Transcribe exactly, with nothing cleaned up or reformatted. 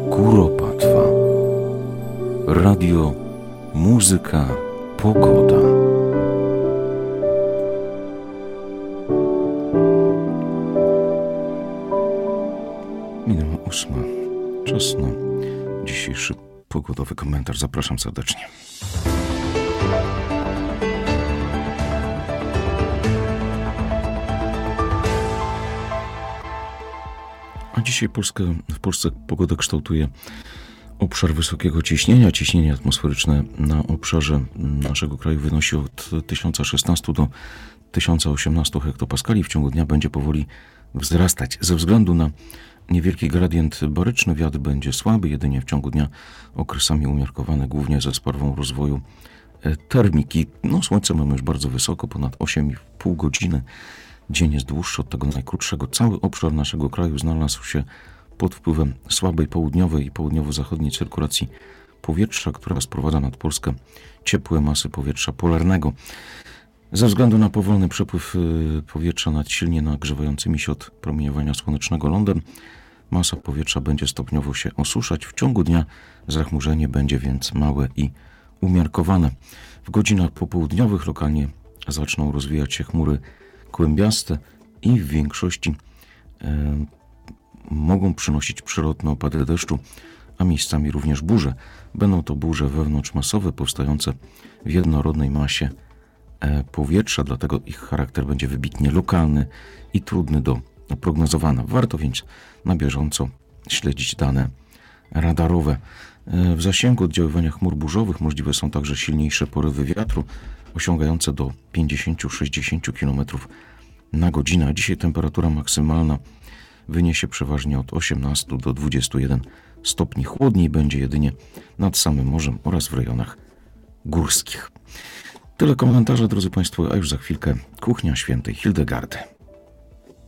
Kuropatwa. Radio, muzyka, pogoda. Minęła ósma. Czas na dzisiejszy pogodowy komentarz. Zapraszam serdecznie. A dzisiaj Polskę, w Polsce pogodę kształtuje obszar wysokiego ciśnienia. Ciśnienie atmosferyczne na obszarze naszego kraju wynosi od tysiąc szesnaście do tysiąc osiemnaście hektopaskali. W ciągu dnia będzie powoli wzrastać. Ze względu na niewielki gradient baryczny wiatr będzie słaby, jedynie w ciągu dnia okresami umiarkowany, głównie ze sprawą rozwoju termiki. No, słońce mamy już bardzo wysoko, ponad osiem i pół godziny. Dzień jest dłuższy od tego najkrótszego. Cały obszar naszego kraju znalazł się pod wpływem słabej południowej i południowo-zachodniej cyrkulacji powietrza, która sprowadza nad Polskę ciepłe masy powietrza polarnego. Ze względu na powolny przepływ powietrza nad silnie nagrzewającymi się od promieniowania słonecznego lądem, masa powietrza będzie stopniowo się osuszać. W ciągu dnia zachmurzenie będzie więc małe i umiarkowane. W godzinach popołudniowych lokalnie zaczną rozwijać się chmury kłębiaste i w większości e, mogą przynosić przelotne opady deszczu, a miejscami również burze. Będą to burze wewnątrzmasowe powstające w jednorodnej masie e, powietrza, dlatego ich charakter będzie wybitnie lokalny i trudny do prognozowania. Warto więc na bieżąco śledzić dane radarowe. E, w zasięgu oddziaływania chmur burzowych możliwe są także silniejsze porywy wiatru, osiągające do pięćdziesiąt do sześćdziesięciu kilometrów na godzinę. A dzisiaj temperatura maksymalna wyniesie przeważnie od osiemnastu do dwudziestu jeden stopni. Chłodniej będzie jedynie nad samym morzem oraz w rejonach górskich. Tyle komentarza, drodzy Państwo, a już za chwilkę kuchnia świętej Hildegardy.